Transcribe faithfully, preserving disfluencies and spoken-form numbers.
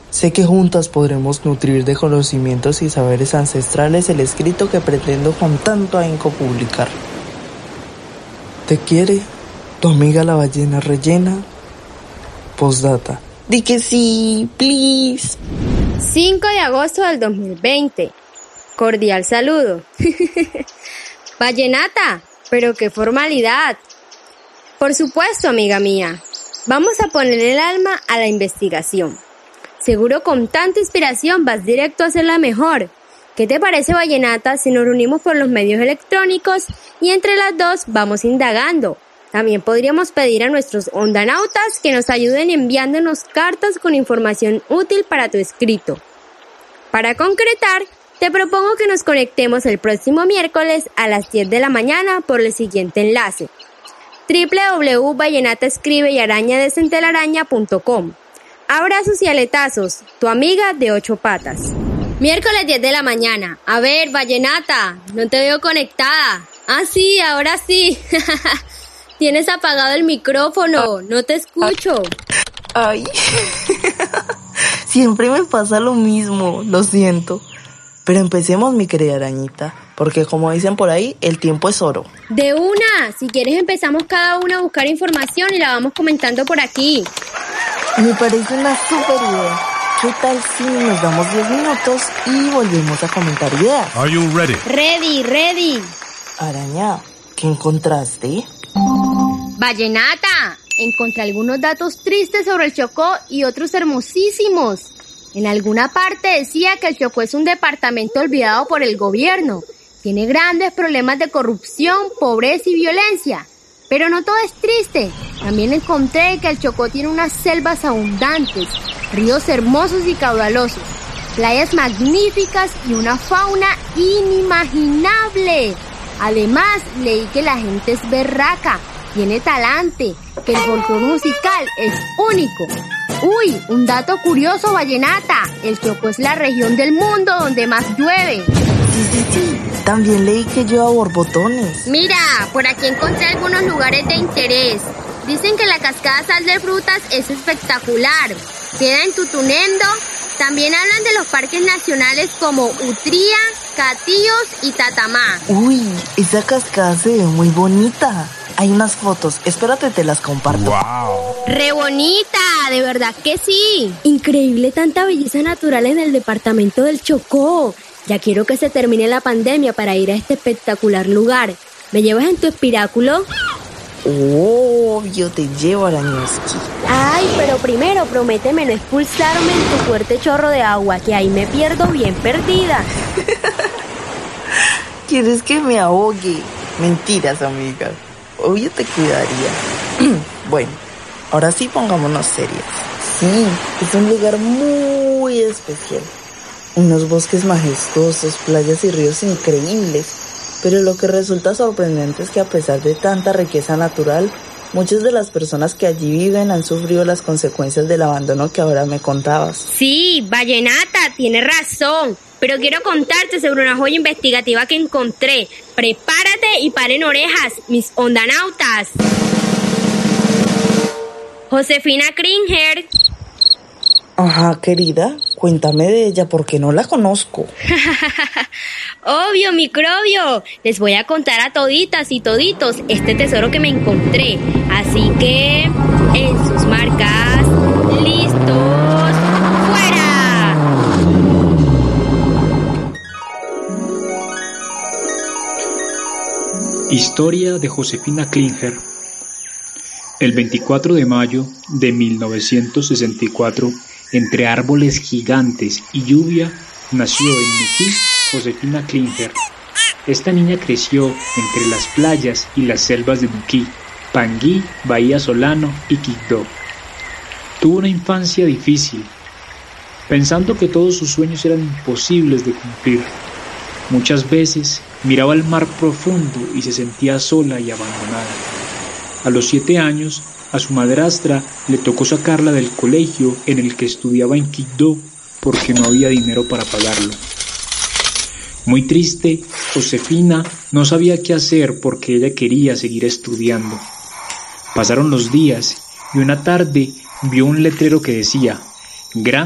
Sé que juntas podremos nutrir de conocimientos y saberes ancestrales el escrito que pretendo con tanto ahínco publicar. Te quiere tu amiga la ballena rellena. Postdata. Di que sí, please. cinco de agosto del dos mil veinte. Cordial saludo. Vallenata, pero qué formalidad. Por supuesto, amiga mía. Vamos a poner el alma a la investigación. Seguro con tanta inspiración vas directo a hacerla mejor. ¿Qué te parece, Vallenata, si nos reunimos por los medios electrónicos y entre las dos vamos indagando? También podríamos pedir a nuestros ondanautas que nos ayuden enviándonos cartas con información útil para tu escrito. Para concretar, te propongo que nos conectemos el próximo miércoles a las diez de la mañana por el siguiente enlace: doble u doble u doble u punto vallenata escribe y araña de centelaraña punto com. Abrazos y aletazos, tu amiga de ocho patas. Miércoles diez de la mañana. A ver, Vallenata, no te veo conectada. Ah, sí, ahora sí. Tienes apagado el micrófono, no te escucho. Ay, siempre me pasa lo mismo, lo siento. Pero empecemos, mi querida arañita, porque como dicen por ahí, el tiempo es oro. De una, si quieres empezamos cada una a buscar información y la vamos comentando por aquí. Me parece una súper idea. ¿Qué tal si nos damos diez minutos y volvemos a comentar ideas? Are you ready? Ready, ready. Araña, ¿qué encontraste? Vallenata, encontré algunos datos tristes sobre el Chocó y otros hermosísimos. En alguna parte decía que el Chocó es un departamento olvidado por el gobierno. Tiene grandes problemas de corrupción, pobreza y violencia. Pero no todo es triste. También encontré que el Chocó tiene unas selvas abundantes, ríos hermosos y caudalosos, playas magníficas y una fauna inimaginable. Además, leí que la gente es berraca, tiene talante, que el folclore musical es único. Uy, un dato curioso, Vallenata. El Chocó es la región del mundo donde más llueve. Sí, sí, sí. También leí que lleva borbotones. Mira, por aquí encontré algunos lugares de interés. Dicen que la cascada Sal de Frutas es espectacular. Queda en Tutunendo. También hablan de los parques nacionales como Utría, Catillos y Tatamá. Uy, esa cascada se ve muy bonita. Hay unas fotos, espérate, te las comparto. ¡Wow! ¡Re bonita! De verdad que sí. Increíble tanta belleza natural en el departamento del Chocó. Ya quiero que se termine la pandemia para ir a este espectacular lugar. ¿Me llevas en tu espiráculo? Obvio, te llevo, Arañoski. Ay, pero primero prométeme no expulsarme en tu fuerte chorro de agua, que ahí me pierdo bien perdida. ¿Quieres que me ahogue? Mentiras, amiga. Obvio te cuidaría. Bueno, ahora sí pongámonos serias. Sí, es un lugar muy especial. Unos bosques majestuosos, playas y ríos increíbles. Pero lo que resulta sorprendente es que a pesar de tanta riqueza natural, muchas de las personas que allí viven han sufrido las consecuencias del abandono que ahora me contabas. Sí, Vallenata, tienes razón. Pero quiero contarte sobre una joya investigativa que encontré. Prepárate y paren orejas, mis ondanautas. Josefina Klinger. Ajá, querida, cuéntame de ella porque no la conozco. Obvio, microbio. Les voy a contar a toditas y toditos este tesoro que me encontré. Así que, en sus marcas, listos, ¡fuera! Historia de Josefina Klinger. El veinticuatro de mayo de mil novecientos sesenta y cuatro, entre árboles gigantes y lluvia, nació en Nuquí Josefina Klinger. Esta niña creció entre las playas y las selvas de Nuquí, Panguí, Bahía Solano y Quibdó. Tuvo una infancia difícil, pensando que todos sus sueños eran imposibles de cumplir. Muchas veces miraba el mar profundo y se sentía sola y abandonada. A los siete años, a su madrastra le tocó sacarla del colegio en el que estudiaba en Quibdó porque no había dinero para pagarlo. Muy triste, Josefina no sabía qué hacer porque ella quería seguir estudiando. Pasaron los días y una tarde vio un letrero que decía: Gran